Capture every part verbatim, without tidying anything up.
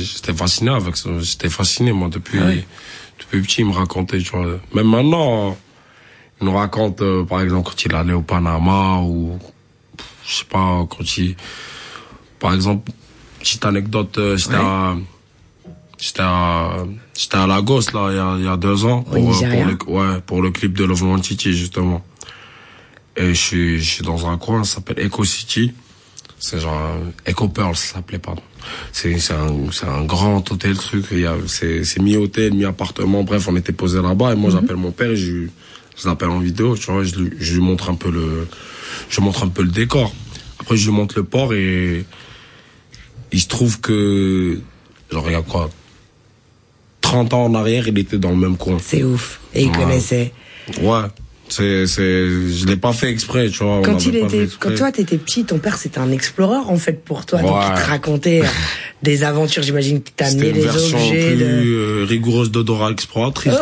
j'étais fasciné avec ça. J'étais fasciné, moi, depuis, ah ouais. depuis petit, il me racontait, tu vois. Même maintenant, il nous raconte, euh, par exemple, quand il allait au Panama, ou, je sais pas, quand il, par exemple, petite anecdote, euh, j'étais ouais. à, j'étais à, j'étais à Lagos, là, il y a, il y a deux ans, pour, euh, pour le, ouais, pour le clip de Love One Titi, justement. Et je suis, je suis dans un coin, ça s'appelle Echo City. C'est genre, Echo Pearl, ça s'appelait, pardon. C'est, c'est un, c'est un grand hôtel, truc. Il y a, c'est, c'est mi-hôtel, mi-appartement. Bref, on était posé là-bas. Et moi, mm-hmm. j'appelle mon père, et je, je l'appelle en vidéo, tu vois, je lui, je lui montre un peu le, je lui montre un peu le décor. Après, je lui montre le port et il se trouve que, genre, il y a quoi, trente ans en arrière, il était dans le même coin. C'est ouf. Et il ouais. connaissait. Ouais. C'est, c'est, je l'ai pas fait exprès, tu vois. Quand il était, quand toi t'étais petit, ton père c'était un explorer en fait pour toi, ouais. donc il te racontait des aventures. J'imagine que t'as amené les objets. C'était une version plus de... euh, rigoureuse de Dora Exploratrice.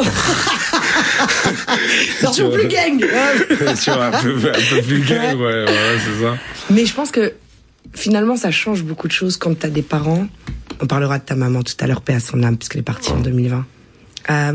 Version plus gang. Tu vois, un peu, un peu plus gang, ouais, ouais, c'est ça. Mais je pense que finalement ça change beaucoup de choses quand t'as des parents. On parlera de ta maman tout à l'heure, paix à son âme, puisqu'elle est partie ouais. en deux mille vingt. Euh,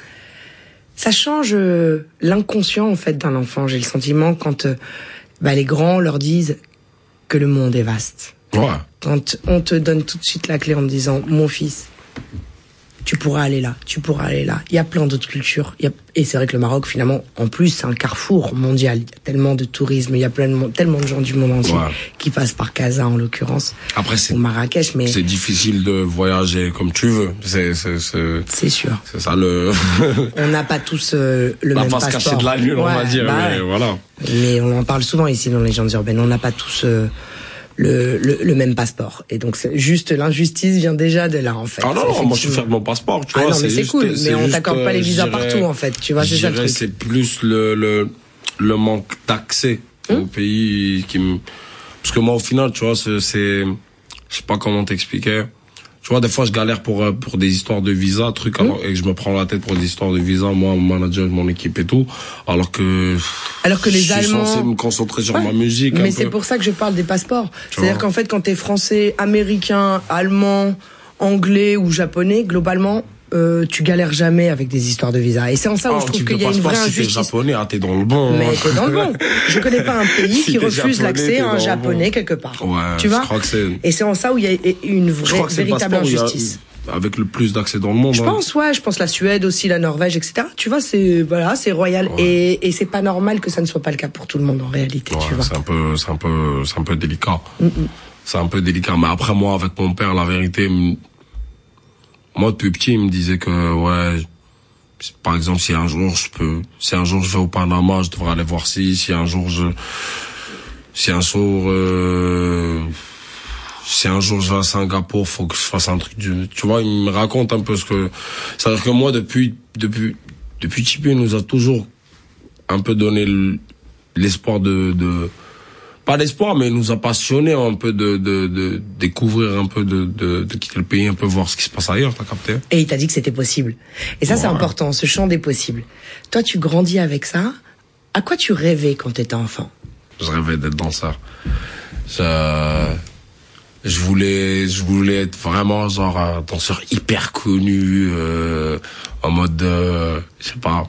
Ça change euh, l'inconscient en fait d'un enfant. J'ai le sentiment quand euh, bah, les grands leur disent que le monde est vaste. Ouais. Quand on te donne tout de suite la clé en me disant mon fils, tu pourras aller là, tu pourras aller là. Il y a plein d'autres cultures. Il y a... Et c'est vrai que le Maroc finalement, en plus, c'est un carrefour mondial. Il y a tellement de tourisme, il y a plein de... tellement de gens du monde entier ouais. qui passent par Casa en l'occurrence. Après c'est ou Marrakech, mais c'est difficile de voyager comme tu veux. C'est c'est c'est. C'est sûr. C'est ça le. On n'a pas tous euh, le la même face passeport. Cachée de la lune, ouais, on va dire. Bah, mais voilà. Mais on en parle souvent ici dans les légendes urbaines. On n'a pas tous. Euh, Le, le, le même passeport. Et donc, c'est juste l'injustice vient déjà de là, en fait. Ah non, non, moi je suis fier de mon passeport, tu ah vois. non, mais c'est, c'est juste, cool. c'est mais on juste, t'accorde pas les visas partout, en fait. Tu vois, c'est ça le truc. C'est plus le, le, le manque d'accès hum? au pays qui me... Parce que moi, au final, tu vois, c'est, c'est je sais pas comment t'expliquer. Tu vois, des fois, je galère pour, pour des histoires de visa, trucs, alors, mmh. et que je me prends la tête pour des histoires de visa, moi, mon manager, mon équipe et tout, alors que, alors que les je Allemands. Je suis censé me concentrer sur ouais. ma musique. Mais c'est peu. Pour ça que je parle des passeports. Tu C'est-à-dire vois. Qu'en fait, quand t'es français, américain, allemand, anglais ou japonais, globalement, euh, tu galères jamais avec des histoires de visa. Et c'est en ça où ah, je trouve qu'il y a une vraie si injustice. T'es japonais, ah, t'es dans le bon. Mais t'es dans le bon. Je connais pas un pays si qui refuse japonais, l'accès à un japonais bon. quelque part. Ouais, tu vois. Je crois que c'est... Et c'est en ça où il y a une vraie, véritable injustice. Avec le plus d'accès dans le monde. Je hein. pense, ouais, je pense la Suède aussi, la Norvège, et cetera. Tu vois, c'est, voilà, c'est royal. Ouais. Et, et c'est pas normal que ça ne soit pas le cas pour tout le monde, en réalité, ouais, tu vois. C'est un peu, c'est un peu, c'est un peu délicat. Mm-mm. C'est un peu délicat. Mais après, moi, avec mon père, la vérité, moi, depuis petit, il me disait que, ouais, par exemple, si un jour je peux, si un jour je vais au Panama, je devrais aller voir si, si un jour je, si un jour, euh, si un jour je vais à Singapour, faut que je fasse un truc du, tu vois, il me raconte un peu ce que, c'est-à-dire que moi, depuis, depuis, depuis Tipeee, il nous a toujours un peu donné l'espoir de, de, pas l'espoir, mais il nous a passionné un peu de, de, de découvrir un peu, de, de, de quitter le pays, un peu voir ce qui se passe ailleurs, t'as capté? Et il t'a dit que c'était possible. Et ça, ouais. c'est important, ce champ des possibles. Toi, tu grandis avec ça. À quoi tu rêvais quand t'étais enfant? Je rêvais d'être danseur. Je, je voulais, je voulais être vraiment genre un danseur hyper connu, euh, en mode, euh, je sais pas,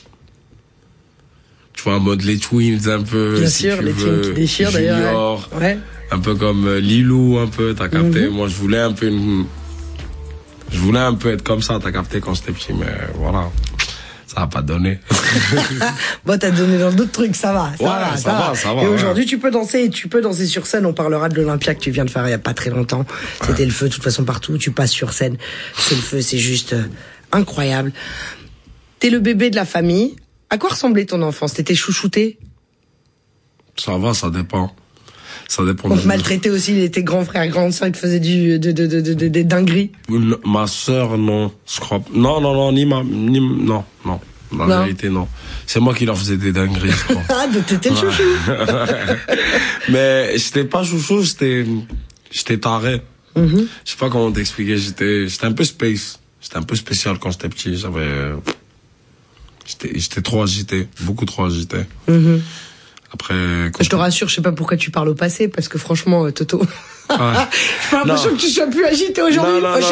tu vois, en mode les Twins un peu. Bien si sûr, tu les veux, Twins qui déchirent d'ailleurs. Ouais. Un peu comme euh, Lilou, un peu, t'as capté. Mm-hmm. Moi, je voulais un peu une, je voulais un peu être comme ça, t'as capté quand j'étais petit, mais voilà. Ça a pas donné. Bon, t'as donné dans d'autres trucs, ça va, ça ouais, va, ça, ça va, va. ça va. Et ouais. aujourd'hui, tu peux danser, tu peux danser sur scène. On parlera de l'Olympia que tu viens de faire il y a pas très longtemps. C'était ouais. le feu, de toute façon, partout où tu passes sur scène. C'est le feu, c'est juste euh, incroyable. T'es le bébé de la famille. À quoi ressemblait ton enfance? T'étais chouchouté? Ça va, ça dépend. Ça dépend. On te maltraitait aussi, tes grands frères, grandes sœurs qui faisaient du, de, de, de, de, de, des dingueries? Ma sœur, non, je crois. Non, non, non, ni ma, ni, non, non. La non. vérité, non. C'est moi qui leur faisais des dingueries, je crois. Ah, donc t'étais le chouchou. Mais j'étais pas chouchou, j'étais, j'étais taré. Mm-hmm. Je sais pas comment t'expliquer, j'étais, j'étais un peu space. J'étais un peu spécial quand j'étais petit, j'avais, j'étais, j'étais trop agité, beaucoup trop agité. Mm-hmm. Après, je te rassure, je sais pas pourquoi tu parles au passé, parce que franchement, Toto, ouais. j'ai l'impression non. que tu sois plus agité aujourd'hui. Non, non, non,